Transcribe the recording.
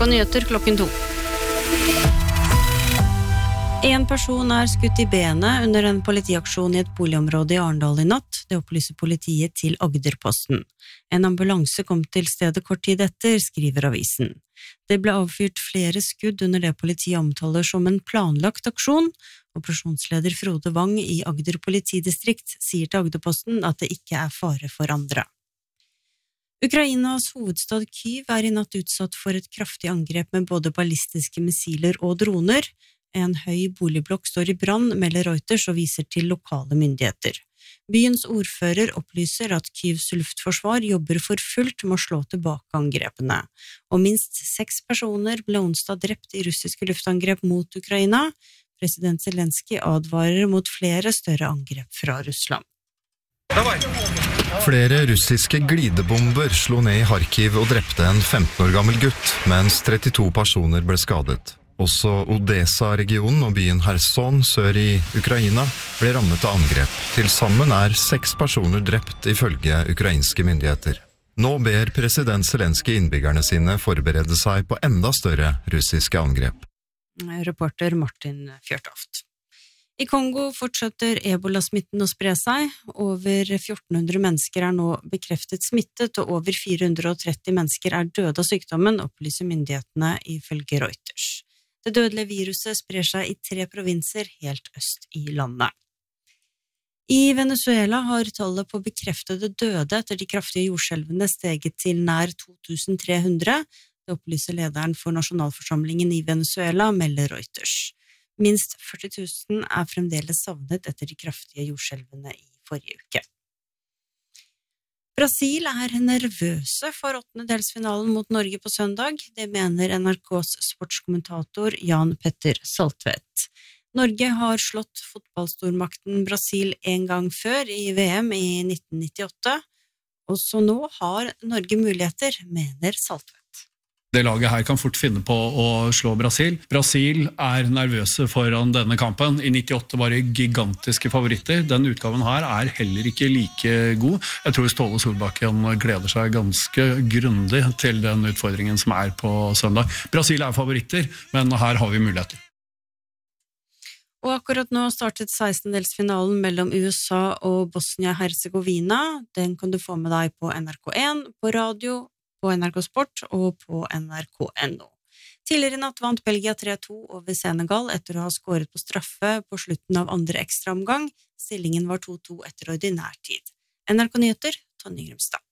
På nyheter klokken 2. En person skutt i benet under en politiaksjon i et boligområde i Arendal i natt. Det opplyser politiet til Agderposten. En ambulanse kom til stedet kort tid etter, skriver avisen. Det ble avfyrt flere skudd under det politiet omtaler som en planlagt aksjon. Operasjonsleder Frode Wang i Agder politidistrikt sier til Agderposten at det ikke fare for andre. Ukrainas hovedstad Kyiv i natt utsatt for et kraftig angrep med både ballistiske missiler og droner. En høy boligblokk står i brann, melder Reuters og viser til lokale myndigheter. Byens ordfører opplyser at Kyivs luftforsvar jobber for fullt med å slå tilbake angrepene. Og minst 6 personer ble onsdag drept i russiske luftangrep mot Ukraina. President Zelenskyj advarer mot flere større angrep fra Russland. Flere russiske glidebomber slo ned i Kharkiv og drepte en 15 år gammel gutt, mens 32 personer ble skadet. Også Odessa-regionen og byen Kherson sør i Ukraina ble rammet av angrep. Til sammen 6 personer drept ifølge ukrainske myndigheter. Nå ber president Zelenskyj innbyggerne sine forberede seg på enda større russiske angrep. Reporter Martin Fjørtoft. I Kongo fortsetter ebola-smitten å spre seg. Over 1400 mennesker nå bekreftet smittet, og over 430 mennesker døde av sykdommen, opplyser myndighetene ifølge Reuters. Det dødelige viruset sprer seg i 3 provinser helt øst i landet. I Venezuela har tallet på bekreftede døde etter de kraftige jordskjelvene steget til nær 2300. Det opplyser lederen for nasjonalforsamlingen i Venezuela, melder Reuters. Minst 40 000 fremdeles savnet etter de kraftige jordskjelvene i forrige uke. Brasil nervøse for 8-delsfinalen mot Norge på søndag. Det mener NRKs sportskommentator Jan Petter Saltvedt. Norge har slått fotballstormakten Brasil en gang før i VM i 1998, og så nå har Norge muligheter, mener Saltvedt. Det laget her kan fort finne på å slå Brasil. Brasil nervøse foran denne kampen. I 98 var det gigantiske favoritter. Denne utgaven her heller ikke like god. Jeg tror Ståle Solbakken gleder seg ganske grundig til den utfordringen som på søndag. Brasil favoritter, men her har vi muligheter. Og akkurat nå startet 16-delsfinalen mellom USA og Bosnia-Herzegovina. Den kan du få med deg på NRK1, på radio, på NRK Sport og på NRK.no. Tidligere i natt vant Belgia 3-2 over Senegal etter å ha skåret på straffe på slutten av andre ekstraomgang. Stillingen var 2-2 etter ordinær tid. NRK Nyheter, Tonje Grimstad.